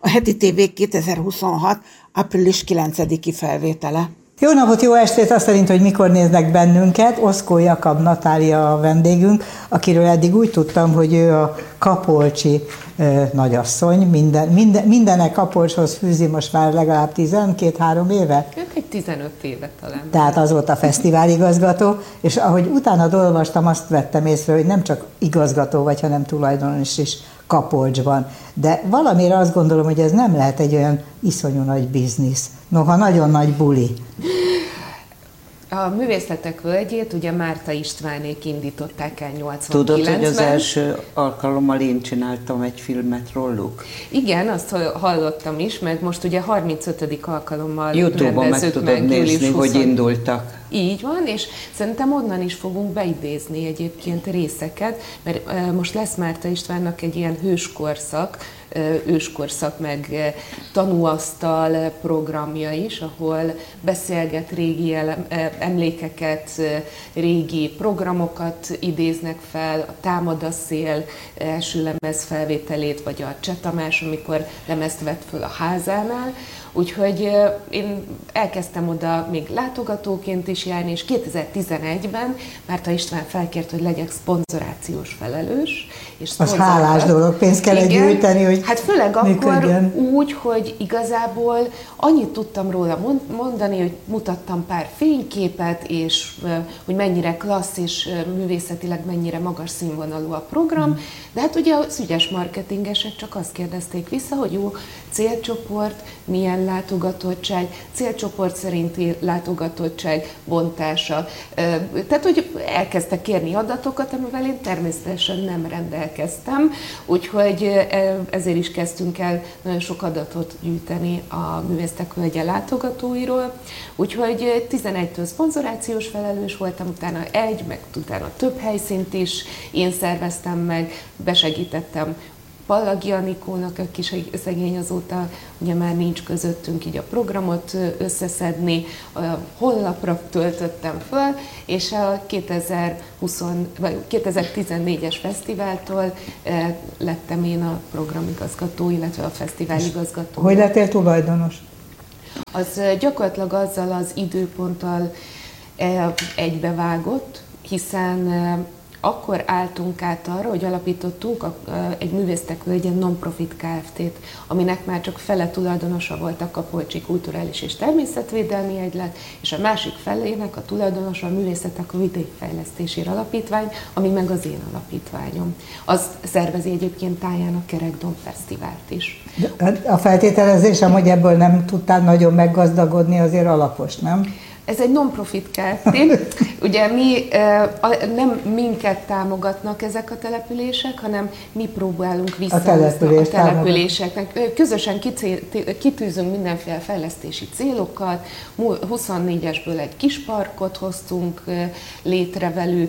a Heti TV 2026. április 9-i felvétele. Jó napot, jó estét! Azt szerint, hogy mikor néznek bennünket, Oszkó Jakab Natália a vendégünk, akiről eddig úgy tudtam, hogy ő a kapolcsi nagyasszony, mindenek Kapolcshoz fűzi most már legalább 12-3 éve? Egy 15 éve talán. Tehát azóta fesztiváligazgató, és ahogy utána olvastam, azt vettem észre, hogy nem csak igazgató vagy, hanem tulajdonos is Kapolcsban. De valamire azt gondolom, hogy ez nem lehet egy olyan iszonyú nagy biznisz. Noha nagyon nagy buli. A Művészetek Völgyét ugye Márta Istvánék indították el 89-ben. Tudod, hogy az első alkalommal én csináltam egy filmet róluk? Igen, azt hallottam is, meg most ugye 35. alkalommal YouTube-on meg tudod nézni, hogy indultak. Így van, és szerintem onnan is fogunk beidézni egyébként részeket, mert most lesz Márta Istvánnak egy ilyen őskorszak meg tanúasztal programja is, ahol beszélget régi emlékeket, régi programokat idéznek fel, a Támad a szél első lemez felvételét, vagy a Cseh Tamás, amikor lemezt vett föl a házánál. Úgyhogy én elkezdtem oda még látogatóként is járni, és 2011-ben Márta István felkért, hogy legyek szponzorációs felelős. És az hálás dolog, pénzt kell gyűjteni, hogy hát főleg működjön. Akkor úgy, hogy igazából annyit tudtam róla mondani, hogy mutattam pár fényképet, és hogy mennyire klassz és művészetileg mennyire magas színvonalú a program, de hát ugye az ügyes marketingesek csak azt kérdezték vissza, hogy jó, célcsoport, milyen látogatottság, célcsoport szerinti látogatottság bontása. Tehát, hogy elkezdtek kérni adatokat, amivel én természetesen nem rendelkeztem, úgyhogy ezért is kezdtünk el nagyon sok adatot gyűjteni a Művészetek Völgye látogatóiról. Úgyhogy 11-től szponzorációs felelős voltam, utána meg utána több helyszínt is én szerveztem meg, besegítettem Pallagi Anikónak, aki szegény azóta ugye már nincs közöttünk, így a programot összeszedni, a honlapra töltöttem föl, és a 2014-es fesztiváltól lettem én a programigazgató, illetve a fesztiváligazgató. Hogy lettél tulajdonos? Az gyakorlatilag azzal az időponttal egybevágott, hiszen akkor álltunk át arra, hogy alapítottunk egy Művészetek Völgye non-profit Kft-t, aminek már csak fele tulajdonosa volt a Kapolcsi Kulturális és Természetvédelmi Egylet, és a másik felének a tulajdonosa a Művészetek Vidékfejlesztési Alapítvány, ami meg az én alapítványom. Az szervezi egyébként táján a Kerekdomb Fesztivált is. A feltételezésem, hogy ebből nem tudtál nagyon meggazdagodni, azért alapos, nem? Ez egy non-profit Kft. Ugye nem minket támogatnak ezek a települések, hanem mi próbálunk visszahozni a településeknek. Közösen kitűzünk mindenféle fejlesztési célokat. 24-esből egy kis parkot hoztunk létre velük,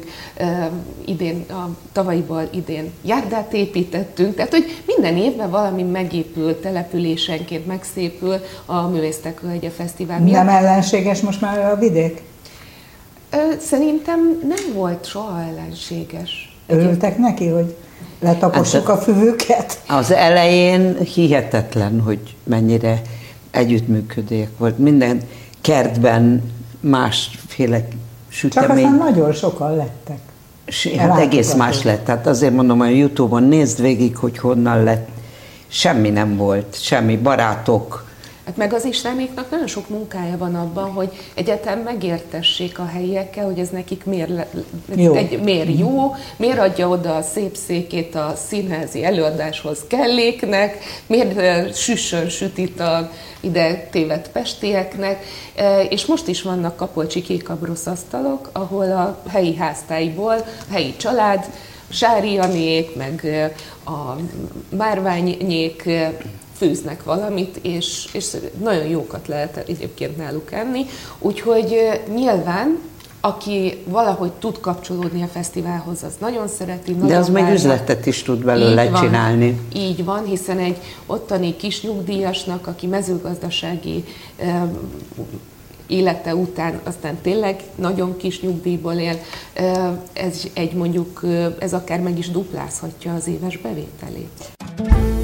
tavalyiból idén járdát építettünk, tehát hogy minden évben valami megépül, településenként megszépül a Művészetek Völgye Fesztivál miatt. Nem ellenséges most már a vidék? Szerintem nem volt soha ellenséges. Örültek neki, hogy letapossuk a füvüket? Az elején hihetetlen, hogy mennyire együttműködőek volt. Minden kertben másféle sütemény. Csak aztán nagyon sokan lettek. Hát egész más lett. Tehát azért mondom, hogy a YouTube-on nézd végig, hogy honnan lett. Semmi nem volt, semmi barátok. Hát meg az Istvánéknak nagyon sok munkája van abban, hogy egyetem megértessék a helyiekkel, hogy ez nekik miért jó, miért adja oda a szép székét a színházi előadáshoz kelléknek, miért sütit a ide tévedt pestieknek, és most is vannak kapolcsi kékabrosz asztalok, ahol a helyi háztáiból, a helyi család, Sári Janék, meg a Márványnyék főznek valamit, és nagyon jókat lehet egyébként náluk enni. Úgyhogy nyilván, aki valahogy tud kapcsolódni a fesztiválhoz, az nagyon szereti. Nagyon de az meg üzletet is tud belőle csinálni. Így van, hiszen egy ottani kis nyugdíjasnak, aki mezőgazdasági élete után aztán tényleg nagyon kis nyugdíjból él, ez akár meg is duplázhatja az éves bevételét.